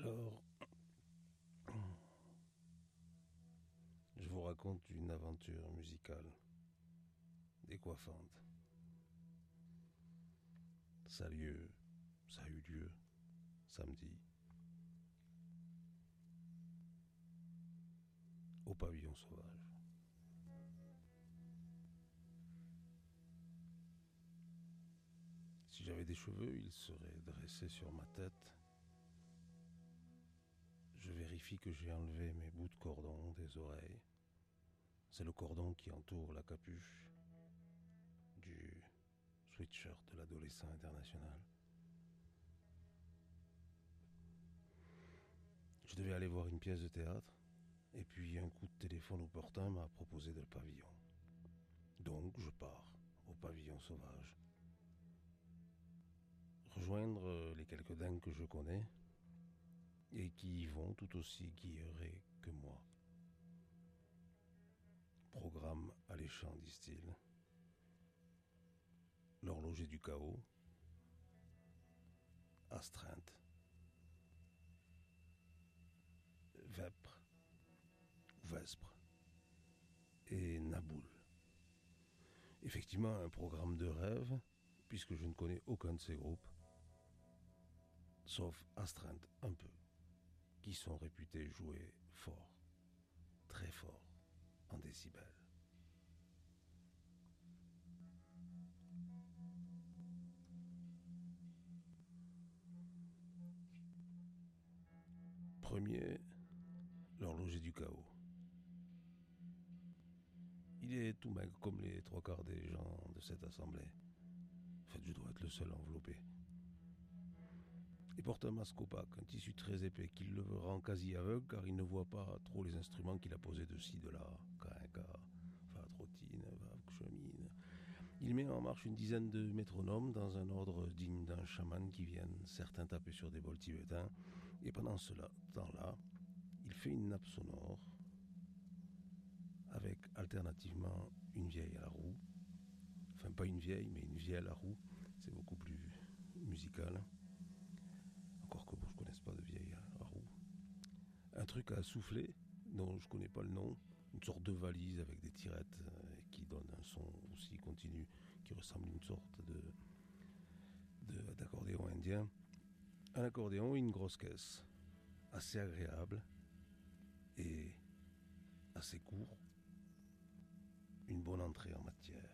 Alors, je vous raconte une aventure musicale décoiffante. Ça a eu lieu samedi au Pavillon Sauvage. Si j'avais des cheveux, ils seraient dressés sur ma tête. Je vérifie que j'ai enlevé mes bouts de cordon des oreilles. C'est le cordon qui entoure la capuche du sweatshirt de l'adolescent international. Je devais aller voir une pièce de théâtre, et puis un coup de téléphone opportun m'a proposé le pavillon. Donc je pars au Pavillon Sauvage. Rejoindre les quelques dingues que je connais, et qui y vont tout aussi guillerés que moi. Programme alléchant, disent-ils. L'horloger du chaos, Astreinte, Vêpres, Vespre et Naboul. Effectivement, un programme de rêve, puisque je ne connais aucun de ces groupes, sauf Astreinte un peu, qui sont réputés jouer fort, très fort, en décibels. Premier, l'horloger du chaos. Il est tout maigre comme les trois quarts des gens de cette assemblée. En fait, je dois être le seul enveloppé. Il porte un masque opaque, un tissu très épais qui le rend quasi aveugle car il ne voit pas trop les instruments qu'il a posés de ci, de là. Carinca, trottine, chemine. Il met en marche une dizaine de métronomes dans un ordre digne d'un chaman qui viennent certains taper sur des bols tibétains. Et pendant ce temps-là, il fait une nappe sonore avec alternativement une vieille à la roue. Enfin, pas une vieille, mais une vieille à la roue. C'est beaucoup plus musical. Encore que je ne connaisse pas de vieille à la roue. Un truc à souffler, dont je ne connais pas le nom. Une sorte de valise avec des tirettes qui donne un son aussi continu, qui ressemble à une sorte d'accordéon indien. Un accordéon et une grosse caisse. Assez agréable et assez court. Une bonne entrée en matière.